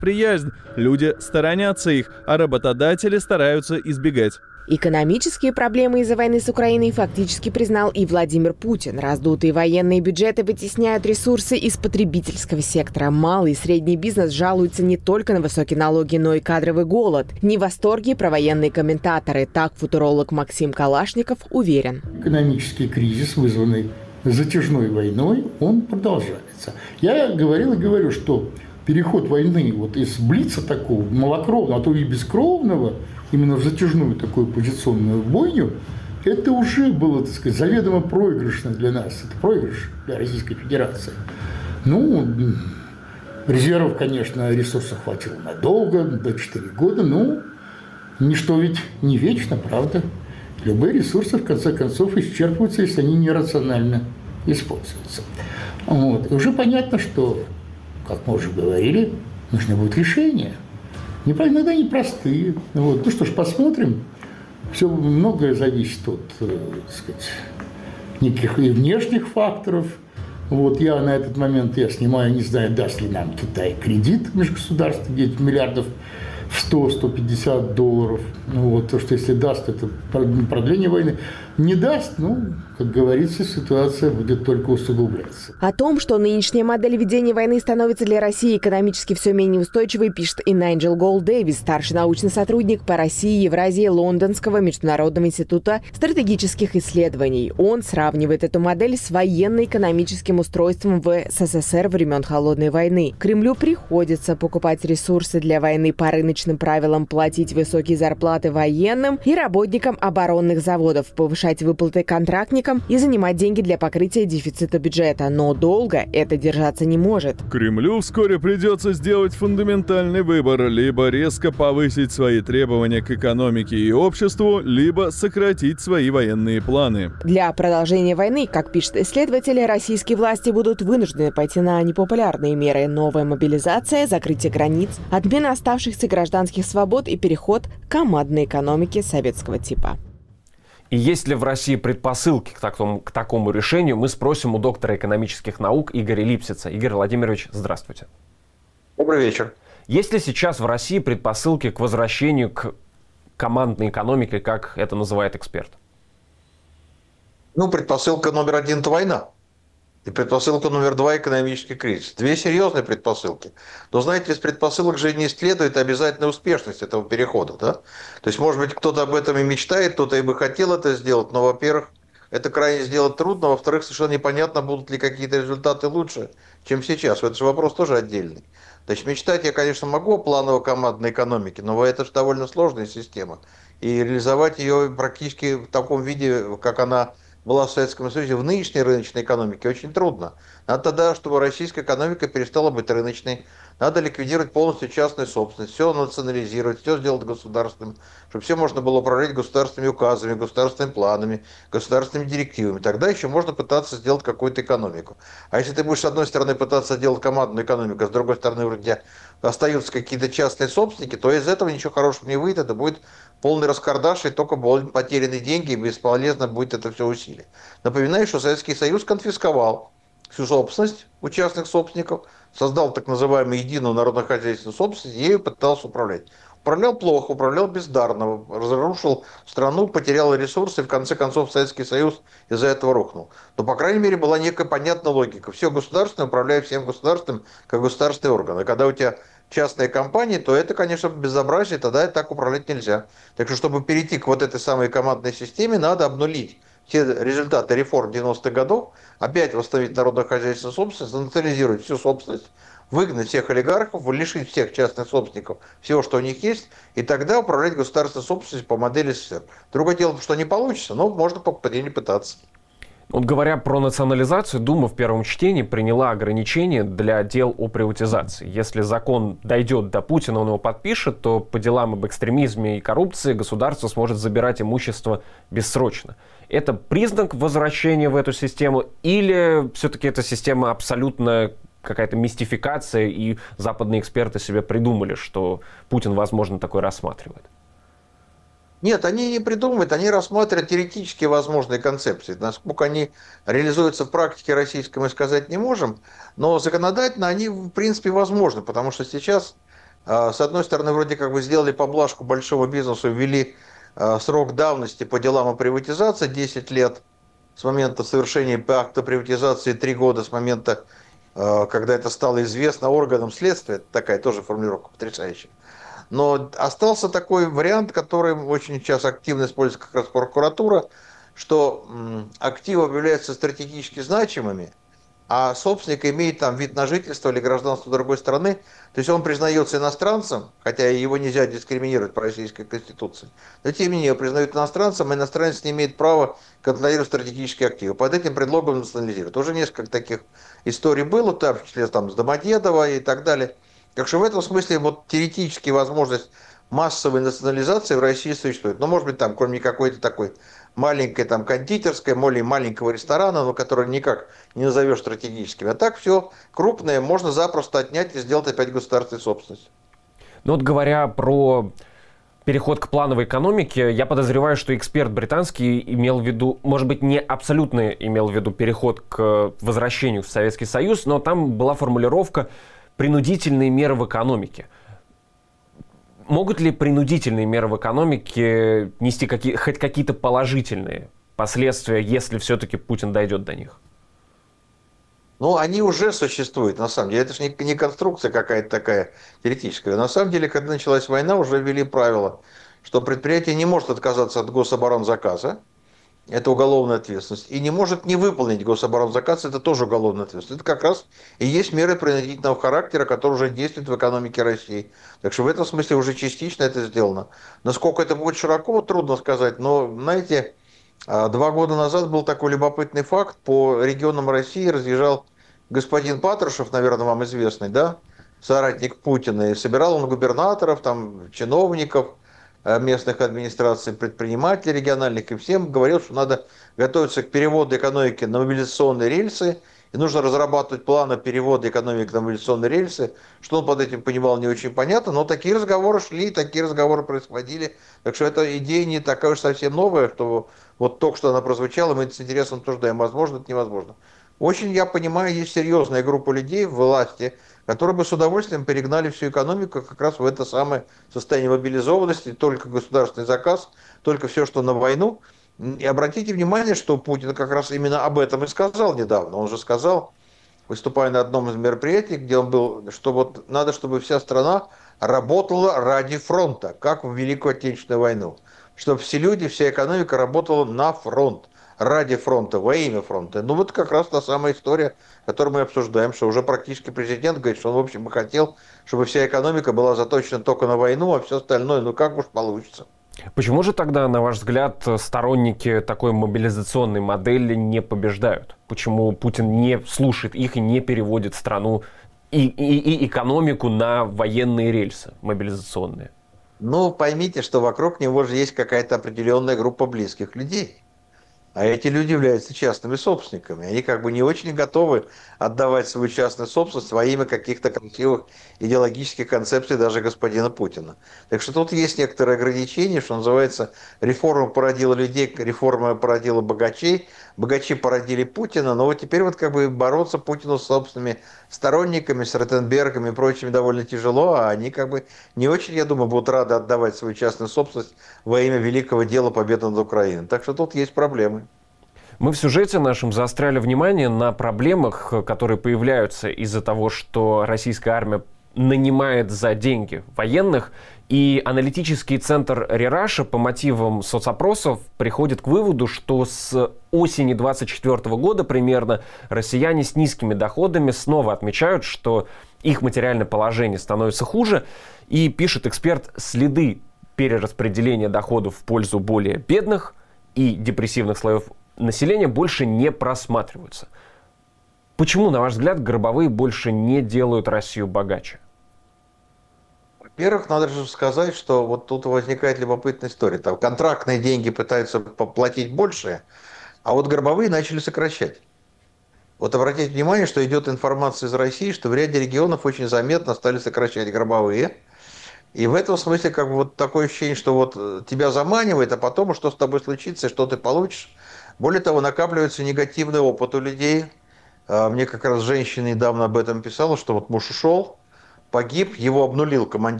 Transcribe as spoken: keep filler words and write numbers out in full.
приязнь. Люди сторонятся их, а работодатели стараются избегать. Экономические проблемы из-за войны с Украиной фактически признал и Владимир Путин. Раздутые военные бюджеты вытесняют ресурсы из потребительского сектора. Малый и средний бизнес жалуются не только на высокие налоги, но и кадровый голод. Не в восторге провоенные комментаторы. Так футуролог Максим Калашников уверен. Экономический кризис, вызванный затяжной войной, он продолжается. Я говорил и говорю, что переход войны вот из блица такого малокровного, а то и бескровного, именно в затяжную такую позиционную бойню, это уже было, так сказать, заведомо проигрышно для нас. Это проигрыш для Российской Федерации. Ну, резервов, конечно, ресурсов хватило надолго, до четырех года, но ничто ведь не вечно, правда? Любые ресурсы, в конце концов, исчерпываются, если они нерационально используются. Вот. И уже понятно, что, как мы уже говорили, нужно будет решение. Иногда непростые. Вот. Ну что ж, посмотрим. Все многое зависит от, так сказать, неких и внешних факторов. Вот я на этот момент, я снимаю, не знаю, даст ли нам Китай кредит межгосударственный, где-то миллиардов в сто — сто пятьдесят долларов. Ну, вот, то, что если даст, это продление войны. Не даст, ну, как говорится, ситуация будет только усугубляться. О том, что нынешняя модель ведения войны становится для России экономически все менее устойчивой, пишет и Найджел Голд-Дэвис, старший научный сотрудник по России и Евразии Лондонского международного института стратегических исследований. Он сравнивает эту модель с военно-экономическим устройством в СССР времен Холодной войны. Кремлю приходится покупать ресурсы для войны по рыночным правилам, платить высокие зарплаты военным и работникам оборонных заводов, повышать выплаты контрактникам и занимать деньги для покрытия дефицита бюджета. Но долго это держаться не может. Кремлю вскоре придется сделать фундаментальный выбор: либо резко повысить свои требования к экономике и обществу, либо сократить свои военные планы. Для продолжения войны, как пишут исследователи, российские власти будут вынуждены пойти на непопулярные меры: новая мобилизация, закрытие границ, отмена оставшихся гражданских свобод и переход к командной экономике советского типа. И есть ли в России предпосылки к такому, к такому решению, мы спросим у доктора экономических наук Игоря Липсица. Игорь Владимирович, здравствуйте. Добрый вечер. Есть ли сейчас в России предпосылки к возвращению к командной экономике, как это называет эксперт? Ну, предпосылка номер один – это война. И предпосылка номер два – экономический кризис. Две серьезные предпосылки. Но, знаете, из предпосылок же не следует обязательно успешность этого перехода. Да? То есть, может быть, кто-то об этом и мечтает, кто-то и бы хотел это сделать, но, во-первых, это крайне сделать трудно, во-вторых, совершенно непонятно, будут ли какие-то результаты лучше, чем сейчас. Это же вопрос тоже отдельный. Значит, мечтать я, конечно, могу о планово-командной экономике, но это же довольно сложная система. И реализовать ее практически в таком виде, как она была в Советском Союзе, в нынешней рыночной экономике очень трудно. Надо тогда, чтобы российская экономика перестала быть рыночной. Надо ликвидировать полностью частную собственность, все национализировать, все сделать государственным, чтобы все можно было управлять государственными указами, государственными планами, государственными директивами. Тогда еще можно пытаться сделать какую-то экономику. А если ты будешь с одной стороны пытаться сделать командную экономику, а с другой стороны у тебя остаются какие-то частные собственники, то из этого ничего хорошего не выйдет. Это будет полный раскардаш, и только будут потеряны деньги, и бесполезно будет это все усилие. Напоминаю, что Советский Союз конфисковал всю собственность у частных собственников, создал так называемую единую народно-хозяйственную собственность, и ею пытался управлять. Управлял плохо, управлял бездарно, разрушил страну, потерял ресурсы, и в конце концов Советский Союз из-за этого рухнул. Но, по крайней мере, была некая понятная логика. Все государственное управляет всем государственным, как государственный орган. И когда у тебя частные компании, то это, конечно, безобразие, тогда так управлять нельзя. Так что, чтобы перейти к вот этой самой командной системе, надо обнулить все результаты реформ девяностых годов, опять восстановить народно-хозяйственную собственность, национализировать всю собственность, выгнать всех олигархов, лишить всех частных собственников всего, что у них есть, и тогда управлять государственной собственностью по модели СССР. Другое дело, что не получится, но можно по не пытаться. Вот говоря про национализацию, Дума в первом чтении приняла ограничения для дел о приватизации. Если закон дойдет до Путина, он его подпишет, то по делам об экстремизме и коррупции государство сможет забирать имущество бессрочно. Это признак возвращения в эту систему или все-таки эта система абсолютно какая-то мистификация, и западные эксперты себе придумали, что Путин, возможно, такой рассматривает? Нет, они не придумывают, они рассматривают теоретически возможные концепции. Насколько они реализуются в практике российской, мы сказать не можем, но законодательно они, в принципе, возможны, потому что сейчас С одной стороны, вроде как бы сделали поблажку большому бизнесу, ввели срок давности по делам о приватизации десять лет с момента совершения акта приватизации, три года с момента, когда это стало известно органам следствия. Это такая тоже формулировка потрясающая. Но остался такой вариант, который очень сейчас активно используется как раз прокуратура, что активы являются стратегически значимыми, а собственник имеет там вид на жительство или гражданство другой страны, то есть он признается иностранцем, хотя его нельзя дискриминировать по российской конституции, но тем не менее его признают иностранцем, и иностранец не имеет права контролировать стратегические активы. Под этим предлогом национализируют. Уже несколько таких историй было, в том числе там, с Домодедово и так далее. Так что в этом смысле вот теоретически возможность массовой национализации в России существует. Но, может быть, там, кроме какой-то такой маленькой там кондитерской, маленького ресторана, но который никак не назовешь стратегическим. А так все крупное можно запросто отнять и сделать опять государственной собственностью. Ну вот говоря про переход к плановой экономике, я подозреваю, что эксперт британский имел в виду, может быть, не абсолютно имел в виду переход к возвращению в Советский Союз, но там была формулировка «принудительные меры в экономике». Могут ли принудительные меры в экономике нести какие, хоть какие-то положительные последствия, если все-таки Путин дойдет до них? Ну, они уже существуют, на самом деле. Это же не, не конструкция какая-то такая теоретическая. На самом деле, когда началась война, уже ввели правило, что предприятие не может отказаться от гособоронзаказа. Это уголовная ответственность. И не может не выполнить гособоронзаказ, это тоже уголовная ответственность. Это как раз и есть меры принудительного характера, которые уже действуют в экономике России. Так что в этом смысле уже частично это сделано. Насколько это будет широко, трудно сказать. Но, знаете, два года назад был такой любопытный факт. По регионам России разъезжал господин Патрушев, наверное, вам известный, да, соратник Путина. И собирал он губернаторов, там, чиновников, местных администраций, предпринимателей региональных, и всем говорил, что надо готовиться к переводу экономики на мобилизационные рельсы, и нужно разрабатывать планы перевода экономики на мобилизационные рельсы. Что он под этим понимал, не очень понятно, но такие разговоры шли, такие разговоры происходили. Так что эта идея не такая уж совсем новая, что вот только что она прозвучала, мы это с интересом обсуждаем, возможно, это невозможно. Очень, я понимаю, есть серьезная группа людей в власти, которые бы с удовольствием перегнали всю экономику как раз в это самое состояние мобилизованности, только государственный заказ, только все, что на войну. И обратите внимание, что Путин как раз именно об этом и сказал недавно. Он же сказал, выступая на одном из мероприятий, где он был, что вот надо, чтобы вся страна работала ради фронта, как в Великую Отечественную войну. Чтобы все люди, вся экономика работала на фронт. Ради фронта, во имя фронта. Ну вот как раз та самая история, которую мы обсуждаем, что уже практически президент говорит, что он, в общем, бы хотел, чтобы вся экономика была заточена только на войну, а все остальное, ну как уж получится. Почему же тогда, на ваш взгляд, сторонники такой мобилизационной модели не побеждают? Почему Путин не слушает их и не переводит страну и, и, и экономику на военные рельсы мобилизационные? Ну, поймите, что вокруг него же есть какая-то определенная группа близких людей. А эти люди являются частными собственниками. Они как бы не очень готовы отдавать свою частную собственность во имя каких-то красивых идеологических концепций даже господина Путина. Так что тут есть некоторые ограничения, что называется, реформа породила людей, реформа породила богачей, богачи породили Путина, но вот теперь вот как бы бороться Путину с собственными сторонниками, с Ротенбергами и прочими довольно тяжело, а они как бы не очень, я думаю, будут рады отдавать свою частную собственность во имя великого дела победы над Украиной. Так что тут есть проблемы. Мы в сюжете нашем заостряли внимание на проблемах, которые появляются из-за того, что российская армия нанимает за деньги военных, и аналитический центр Рераши по мотивам соцопросов приходит к выводу, что с осени двадцать четвёртого года примерно россияне с низкими доходами снова отмечают, что их материальное положение становится хуже, и пишет эксперт, следы перераспределения доходов в пользу более бедных и депрессивных слоев населения больше не просматриваются. Почему, на ваш взгляд, гробовые больше не делают Россию богаче? Во-первых, надо же сказать, что вот тут возникает любопытная история. Там контрактные деньги пытаются поплатить больше, а вот гробовые начали сокращать. Вот обратите внимание, что идет информация из России, что в ряде регионов очень заметно стали сокращать гробовые. И в этом смысле как бы вот такое ощущение, что вот тебя заманивает, а потом что с тобой случится, что ты получишь. Более того, накапливается негативный опыт у людей. Мне как раз женщина недавно об этом писала, что вот муж ушел, погиб, его обнулил командир